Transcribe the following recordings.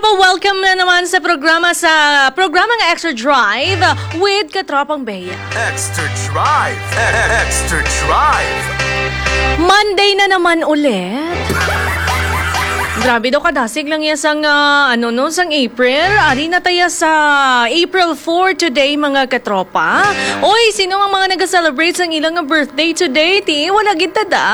welcome na naman sa programang Extra Drive with Katropang Bea. Extra Drive! Extra Drive! Monday na naman ulit. Grabe daw kadasig lang yan sang, sang April. Ari na tayo sa April 4 today, mga katropa. Oy, sino ang mga nag-celebrate sang ilang birthday today? Wala kita da.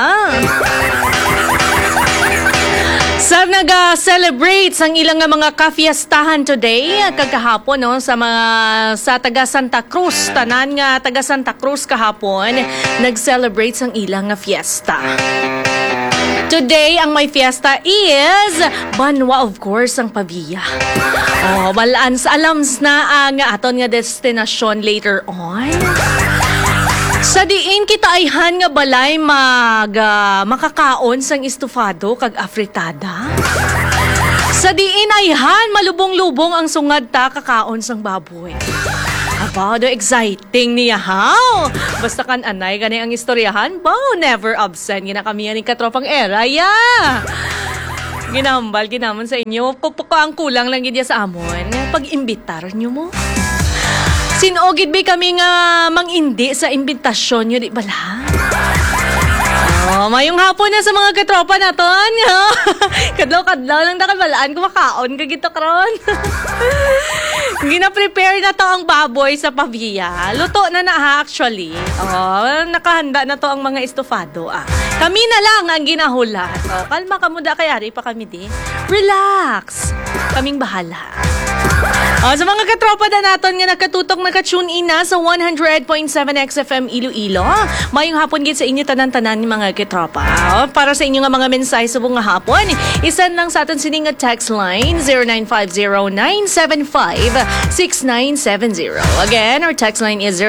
Sa nag-celebrate sang ilang mga kafiestahan today, kagahapon no, sa taga Santa Cruz, tanan nga taga Santa Cruz kahapon, nag-celebrate sang ilang fiesta. Today, ang may fiesta is Banwa, of course, ang Pavia. Balaan sa alams na ang aton nga destinasyon later on. Sa diin kita ayhan nga balay makakaon sang estofado kag afritada. Sa diin ayhan malubong-lubong ang sungad ta kakaon sang baboy. Aba, do exciting niya how? Basta kan anay gani ang istoryahan, never absent. Gina kami yan ni Katropang Era, Ginambal, ginaman sa inyo. Ang kulang lang gidya sa amon. Pag-imbitar nyo mo. Sinogid ba kami nga mang-indi sa imbitasyon nyo, di bala? Mayong hapon na sa mga katropa naton. Kadlaw lang na kabalaan kumakaon kagito karon. Gina-prepare na to ang baboy sa Pavia. Luto na ha actually. Nakahanda na to ang mga estofado. Kami na lang ang ginahulat. Kalma ka muna kaya pa kami di. Relax. Kaming bahala. Sa mga katropa na naton nga nakatutok nakatune in na sa 100.7 XFM Iloilo. Mayong hapon gid sa inyo tanan-tanan ni mga katropa. Para sa inyo nga mga mensahe sa buong hapon, isan lang sa aton sining nga text line 0950-975-6970. Again, our text line is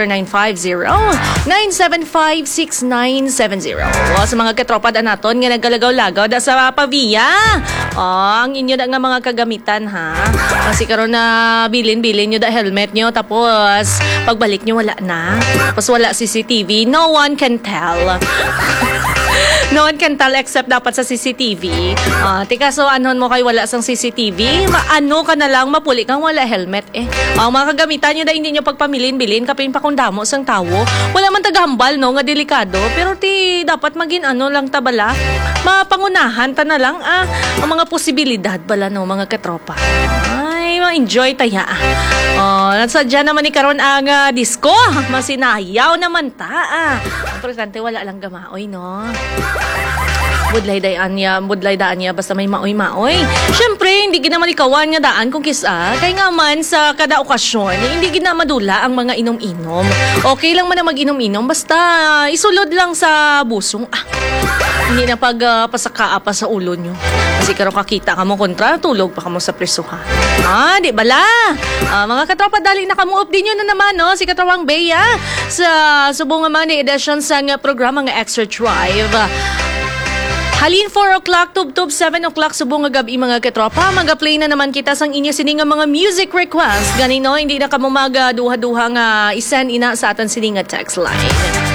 0950-975-6970. Sa mga katropa na naton nga naggalagaw-lagaw da sa Pavia. Ang inyo da nga mga kagamitan ha. Kasi karon na bilin nyo da helmet nyo, tapos pagbalik nyo wala na, tapos wala CCTV, no one can tell. No one can tell except dapat sa CCTV. Tika, so anon mo kay wala sang CCTV, ano ka na lang, mapuli kang wala helmet ang mga kagamitan nyo da hindi nyo pagpamilin-bilin, kapin pa kung damo sang tawo, wala man tagahambal no, nga delikado, pero dapat maging lang tabala, mapangunahan ta na lang ang mga posibilidad bala no, mga katropa. Ma-enjoy taya. Nasadya naman ni karon ang disco. Masinayaw naman ta. Importante wala lang gamaoy no. Budlay daan niya basta may maoy-maoy. Syempre, hindi ginaman ikawan nga daan kung kisa. Kaya nga man sa kada okasyon, hindi ginamadula ang mga inom-inom. Okay lang man na mag-inom-inom, basta isulod lang sa busong. Hindi na pasaka pa sa ulo nyo. Kasi karon kakita ka mo kontra, tulog pa ka mo sa presuhan. Di bala? Mga katropa, dali na kamo din nyo na naman, no? Si Katropang Bea sa subong nga mga edition sa programa nga Extra Drive. Halin 4 o'clock, tub 7 o'clock subong nga gabi mga katropa. Mag-play na naman kita sang inyo sining nga mga music request. Ganino, hindi na kamo duha-duha nga isend ina sa atan sining nga text line.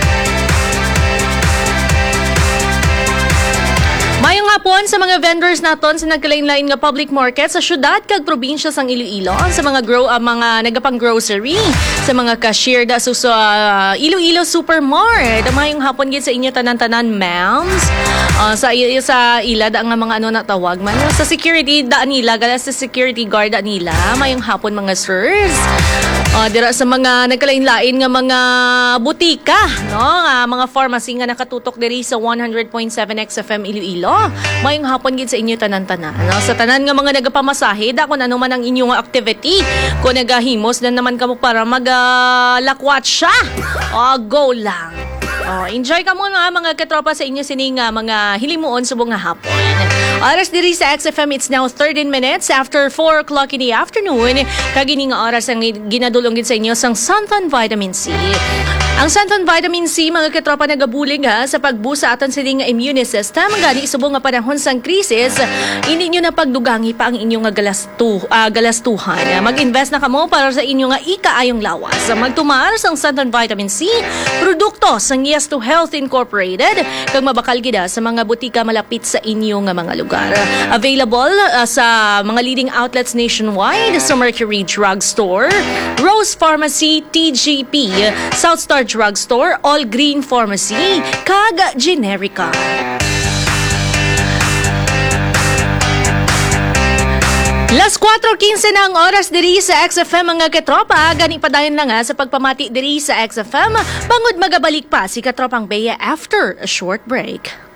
Mayong hapon sa mga vendors naton sa nagkalain-lain nga public market sa syudad kag probinsya sang Iloilo, sa mga mga nagapang grocery, sa mga cashier da sa Iloilo Supermart. Mayong hapon gid sa inyo tanan-tanan, ma'ams. Sa ila da nga mga natawag man sa security da nila, sa security guard da nila. Mayong hapon mga sirs. Dira sa mga nagkalain-lain nga mga butika, no? Mga pharmacy nga nakatutok diri sa 100.7 XFM Iloilo. Mayong hapon gid sa inyo tanan-tanan. No? Sa tanan nga mga nagapamasahe, da kung ano man ang inyong activity. Kung nagahimos na naman kamo para maglakwat siya. Go lang. Enjoy ka muna mga katropa sa inyo sining mga hilimuon subong nga hapon. Oras diri sa XFM, it's now 13 minutes after 4 o'clock in the afternoon. Kagini nga oras ang ginadulong gid sa inyo sang Suntan Vitamin C. Ang Santon Vitamin C, mga katropa, nagabulig ha sa pagbusa aton sa nga immune system. Gani isubong nga panahon sang krisis, hindi nyo na pagdugangi pa ang inyong nga galastuhan. Mag-invest na kamo para sa inyong nga ikaayong lawas. Magtumar sang Santon Vitamin C, produkto sang Yes to Health Incorporated, kag mabakal gida sa mga butika malapit sa inyong nga mga lugar. Available sa mga leading outlets nationwide, sa Mercury Drug Store, Rose Pharmacy, TGP, South Star Drugstore, All Green Pharmacy, kag Generica. Las 4:15 na ang oras diri sa XFM, mga katropa. Gani padayon lang sa pagpamati diri sa XFM. Bangod magabalik pa si Katropang Bea after a short break.